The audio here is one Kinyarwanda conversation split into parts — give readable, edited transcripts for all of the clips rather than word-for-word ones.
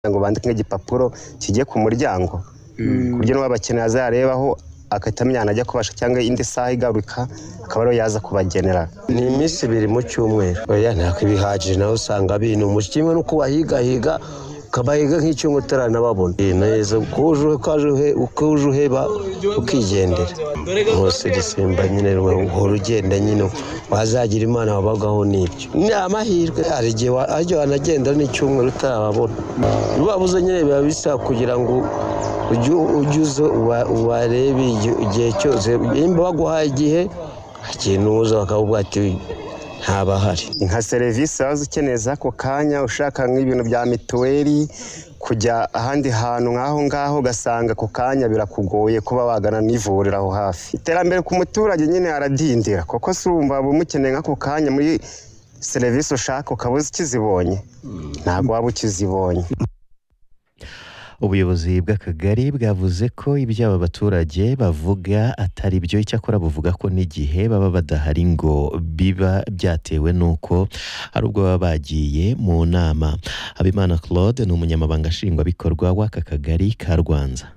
ngo bandike nk'igipapuro kigiye ku muryango kuburyo n'abakeneye azarebaho akatamyana ajya kubasha cyangwa indi saha igaruka akaba ariyo yaza kubagenera. Ni iminsi 2 mu cyumweru. Oya ntako bihagije nawe usanga bintu umushimwe nuko wahiga kabayiga nk'icyungo utaranababona neza ukuje uheba ukigendera hose gisimba nyine urugenda nyine wazagira Imana wabagaho n'ibyo ni amahirwe arigiye ajyo anagenda n'icyumweru utarababona ubabuze nyine biba bisa kugira ngo ujuze warebe igihe cyose imba baguhaye igihe akinuza bakavuga ati ntabahari nka serivisi waza ukeneye ako kanya ushaka nk'ibintu bya mituweli kujya ahandi hantu ngaho ugasanga ako kanya birakugoye kuba wagana n'ivuriro aho hafi. Iterambere ku muturage nyine aradindira kuko surumva bumukeneye nk'ako kanya muri serivisi ushaka ukabuze ukizibonye ntabwo waba ukizibonye. Ubuyobozi bw'akagari bwavuze ko ibyo aba baturage bavuga atari byo, icyakora buvuga ko n'igihe baba badahari ngo biba byatewe n'uko hari ubwo baba bagiye mu nama. Habimana Claude ni umunyamabanga nshingwabikorwa w'aka kagari ka Rwanza.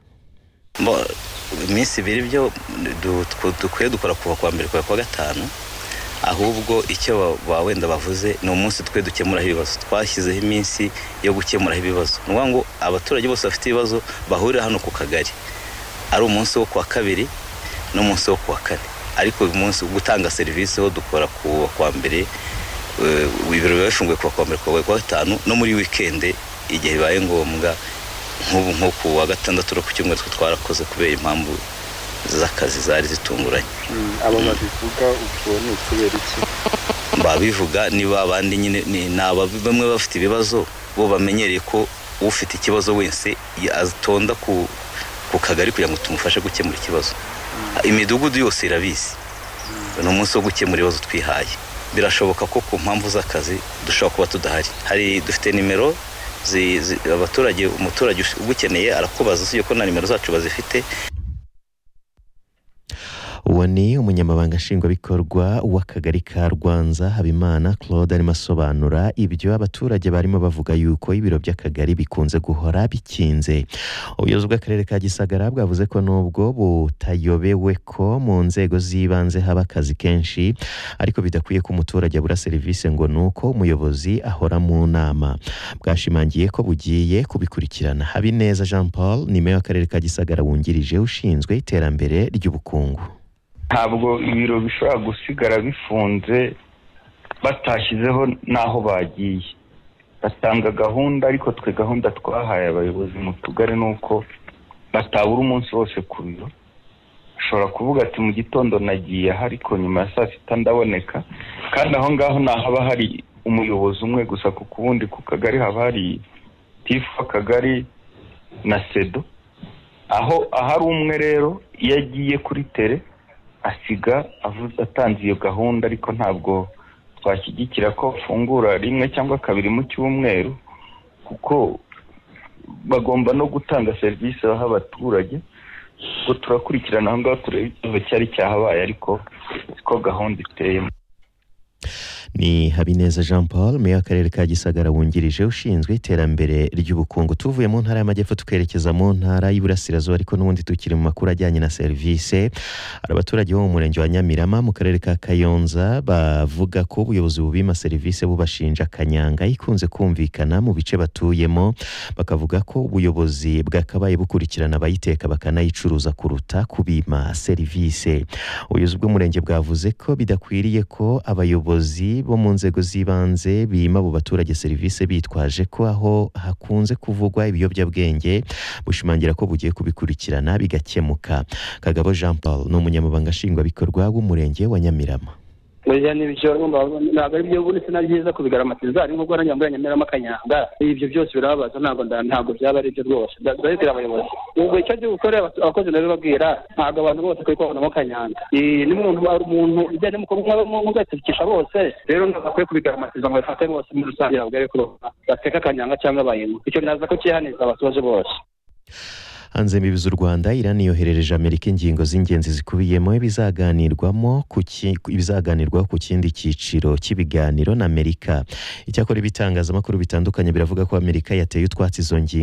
Iminsi 2 byo dukwiye dukora kuva kwa mbere kwa gatanu, ahubwo icyo wenda bavuze ni umunsi twe dukemura ibibazo. Twashyizeho iminsi yo gukemura ibibazo, nuvuga ngo abaturage bose bafite ibibazo bahurira hano ku kagari, ari umunsi wo kwa 2 n'umunsi wo kwa 4, ariko uyu munsi gutanga serivisi ho dukora kwa mbere, ibiro bifunguye kwa mbere kwa 5 no muri weekend igihe bibaye ngombwa, nko ku wa 6 no ku cyumweru twarakoze kubera impamvu z'akazi zari zitunguranye. Abo babivuga ubwo ni ukubera iki? Babivuga niba abandi nyine bamwe bafite ibibazo bo bamenyereye ko ufite ikibazo wese atonda ku kagari kugira ngo tumufashe gukemura ikibazo. Imidugudu yose irabizi no munsi wo gukemura ibibazo twihaye. Birashoboka ko ku mpamvu z'akazi dushobora kuba tudahari. Hari dufite nimero abaturage, umuturage ugukeneye arakubaza usiye ko na nimero zacu bazifite. Uwo ni umunyamabanga nshingwabikorwa w'akagari ka Rwanza Habimana Claude arimo asobanura ibyo abaturage barimo bavuga yuko ibiro by'akagari bikunze guhora bikinze. Ubuyobozi bw'akarere ka Gisagara bwavuze ko nubwo butayobewe ko mu nzego z'ibanze haba akazi kenshi, ariko bidakwiye ko umuturage abura serivisi ngo nuko umuyobozi ahora mu nama. Bwashimangiye ko bugiye kubikurikirana. Habineza Jean Paul ni meya w'akarere ka Gisagara wungirije ushinzwe iterambere ry'ubukungu. Ntabwo ibiro bishobora gusigara bifunze batashyizeho naho bagiye. Batanga gahunda, ariko twe gahunda twahaye abayobozi mu tugari nuko batabura umunsi wose ku biro. Ashobora kuvuga ati mu gitondo nagiye ariko nyuma ya saa 6 ndaboneka, kandi aho ngaho haba hari umuyobozi umwe gusa, kuko ubundi ku kagari haba hari tifu w'akagari na sedo. Aho ahari umwe rero iyo agiye kuri tere asiga atanze iyo gahunda, ariko ntabwo twashyigikira ko fungura 1 cyangwa 2 mu cyumweru, kuko bagomba no gutanga serivisi aho abaturage. Ngo turakurikirana aho ngaho turebe cyari cyahabaye, ariko siko gahunda iteye. Ni Habineza Jean Paul meya w'akarere ka Gisagara wungirije ushinzwe iterambere ry'ubukungu. Tuvuye mu ntara y'Amajyepfo tukerekeza mu ntara y'Iburasirazuba, ariko n'ubundi tukiri mu makuru ajyanye na serivisi. Abaturage bo mu murenge wa Nyamirama mu karere ka Kayonza bavuga ko ubuyobozi bubima serivisi bubashinja kanyanga ikunze kumvikana mu bice batuyemo. Bakavuga ko ubuyobozi bwakabaye bukurikirana abayiteka bakanayicuruza kuruta kubima serivisi. Ubuyobozi bw'umurenge bwavuze ko bidakwiriye ko abayobozi bo mu nzego z'ibanze bima abo baturage serivisi bitwaje ko aho hakunze kuvugwa ibiyobyabwenge. Bushimangira ko bugiye kubikurikirana bigakemuka. Kagabo Jean Paul ni umunyamabanga nshingwabikorwa w'umurenge wa Nyamirama. Oya n'ibyo ntabwo ari byo bunise na byiza kubigaramatiza, ari nko gora Nyamirama Kanyanga. Ibyo byose birababaza, ntabwo byaba ari byo rwose. Ndabitira abayobozi ubwo icyo cyo gukora abakozi nabo babwira ntabwo abantu bose kwikobona mu Kanyanga. Ni umuntu ijyanye mu gatekisha bose, rero ntabwo kubigaramatiza ngo bafate bose muri rusange abagare ko bateka Kanyanga cyangwa abayemo. Icyo naza ko cyihaniza abasoje bose. hanze imbibi z'u Rwanda Iran yoherereje Amerika ingingo z'ingenzi zikubiyemo ibizaganirwaho ku kindi cyiciro cy'ibiganiro na Amerika. Icyakora ibitangazamakuru bitandukanye biravuga ko Amerika yateye utwatsi izo ngingo